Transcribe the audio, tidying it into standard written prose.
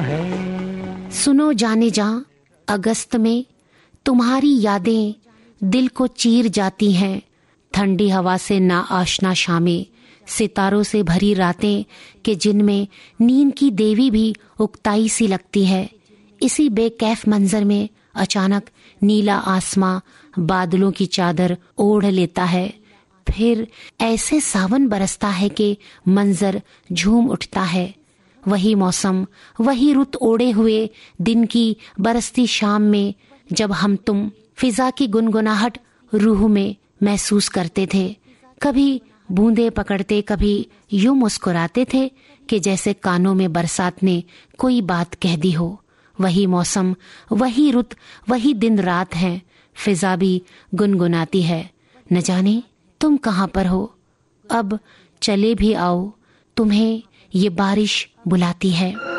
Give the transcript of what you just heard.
है। सुनो जाने जा अगस्त में तुम्हारी यादें दिल को चीर जाती हैं। ठंडी हवा से ना आशना शामें, सितारों से भरी रातें कि जिनमें नींद की देवी भी उकताई सी लगती है। इसी बेकैफ मंजर में अचानक नीला आसमां बादलों की चादर ओढ़ लेता है। फिर ऐसे सावन बरसता है कि मंजर झूम उठता है। वही मौसम, वही रुत ओढ़े हुए दिन की बरसती शाम में जब हम तुम फिजा की गुनगुनाहट रूह में महसूस करते थे। कभी बूंदे पकड़ते, कभी यूं मुस्कुराते थे कि जैसे कानों में बरसात ने कोई बात कह दी हो। वही मौसम, वही रुत, वही दिन रात है। फिजा भी गुनगुनाती है। न जाने तुम कहाँ पर हो, अब चले भी आओ, तुम्हें ये बारिश बुलाती है।